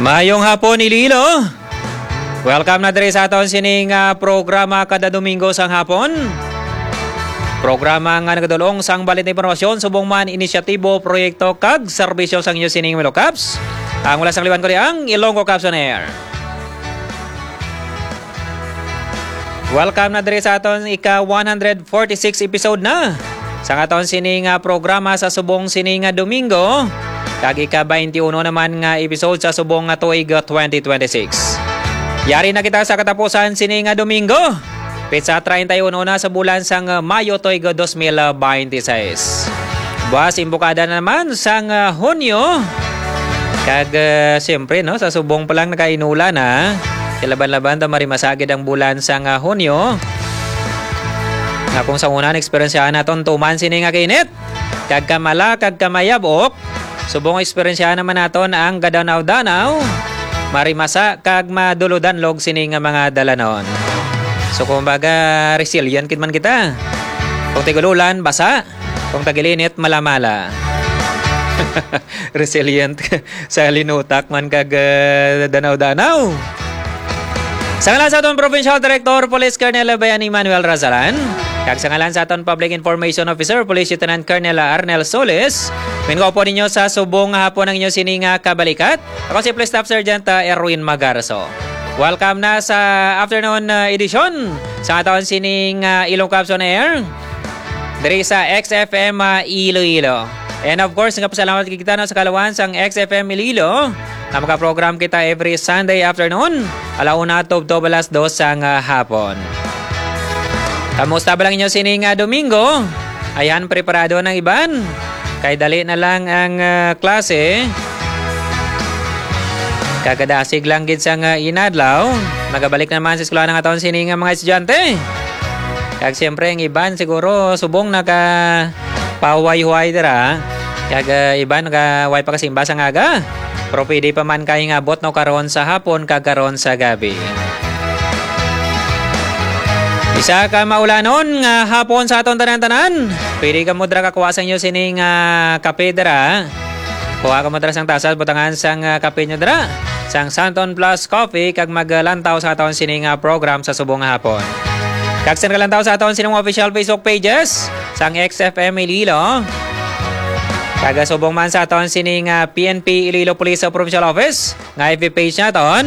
Mayong hapon Iloilo. Welcome na diri sa aton sining programa kada Domingo sang hapon. Programa nga nagadulong sang balit na impormasyon subong man inisyatibo, proyekto kag serbisyo sang inyo sining Melo Caps. Ang wala sang liwan ko ang Ilonggo Caps on Air. Welcome na diri sa aton ika 146 episode na sang aton sining programa sa subong sining Domingo. Kag ika-21 naman nga episode sa subong nga tuig 2026. Yari na kita sa katapusan sini nga Domingo. Petsa 31 na sa bulan sang Mayo tuig 2026. Buwas imbukada na naman sang Hunyo. Kag siyempre no sa subong pa lang nakainula na. Kilaban-laban ta marimasagid ang bulan sang Hunyo. Nga kung sa una na-experiensyahan naton tuman sini nga kinit. Kag kamala kag kamayabok. Subong eksperyensyahan naman naton ang gadanaw-danaw, marimasa kag maduludanlog sini nga mga dalanon. So kumbaga resilient kid man kita. Kung tigululan basa, kung tagilinit malamala. Resilient sa linutak man kag danaw-danaw. Sa ngalan sa aton Provincial Director Police Colonel Bayani Manuel Razalan, kag sa ngalan sa aton Public Information Officer Police Lieutenant Colonel Arnel Solis, mingo po ninyo sa subong hapon ng inyo sining kabalikat. Ako si Police Staff Sergeant Erwin Magarso. Welcome na sa afternoon edition sa aton sining Ilong Caps on Air diri sa XFM Iloilo. And of course, nagpasalamat kita no, sa kalawan sang XFM Iloilo na makaprogram kita every Sunday afternoon alauna to 2:02 sang hapon. Kamusta ba lang inyo sining Domingo? Ayan, preparado ng iban. Kay dali na lang ang klase. Kagadasig lang gid sang inadlaw. Magabalik naman sa eskwela ng aton sining mga estudyante. Kag siyempre ang iban siguro subong naka paway-huay dira. Kag iban naka-way pa kasi imbas ang aga. Pero pwede pa man kay nga abot no karon sa hapon kag karon sa gabi. Isa ka maulanon nga hapon sa aton tanan-tanan. Pwede ka mo dra kakuwasan nyo sining kape dra. Kuha ka mo dra sang tasas butangan sang kape nyo dra. Sang Santon Plus Coffee kag maglantaw sa aton sining program sa subong hapon. Kag sa naglantaw sa aton sining official Facebook pages sang XFM Iloilo. Kag subong man sa aton sining PNP Iloilo Police Provincial Office nga FB page naton.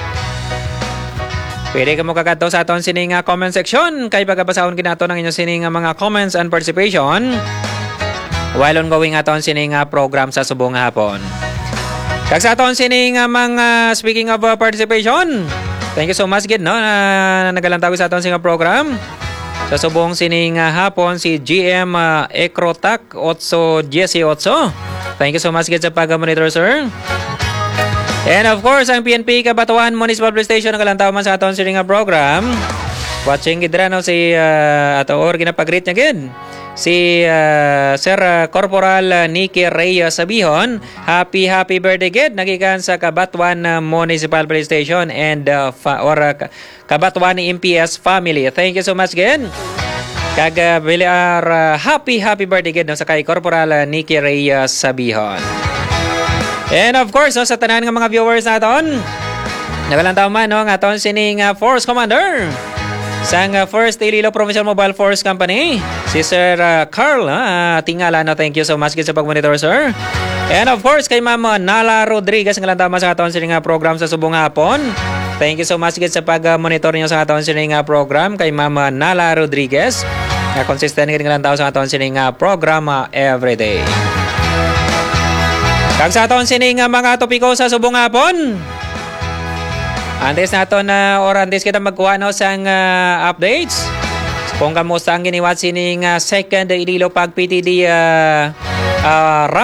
Pwede ka mo kakato sa aton sining comment section kay pagkabasahon kinato ng inyo sining mga comments and participation while ongoing aton sining program sa subong hapon. Kag sa aton sining mga speaking of participation, thank you so much gid no nagalantaw sa aton sining program. Sa subong sining hapon si GM Ekrotak 818. Thank you so much gid sa pag-monitor sir. And of course, ang PNP Kabatuan Municipal Police Station nagalantaw man sa aton sining program. Watching gid ra no si ato or ginapag-greet niya gid. Si Sir Corporal Nicky Reyes Sabihon. Happy birthday gid nagikan sa Kabatuan Municipal Police Station and Kabatuan MPS family. Thank you so much gid. Kag happy birthday gid no sa kay Corporal Nicky Reyes Sabihon. And of course, no, sa tanan ng mga viewers naton, nagalantaw man no, ng aton sining Force Commander sang First Iloilo Provincial Mobile Force Company, si Sir Carl Tingala. No, thank you so much sa pag-monitor, sir. And of course, kay Ma'am Nala Rodriguez, nagalantaw man sa aton sining program sa subong hapon. Thank you so much sa pag-monitor niyo sa aton sining program kay Ma'am Nala Rodriguez. Na consistent nagalantaw sa aton sining program everyday. Kag sa aton sining mga topiko sa subong hapon. Antes naton antes kita magkuha no sang updates. Kung kamusta ang giniwat sining second Iloilo Pag PTD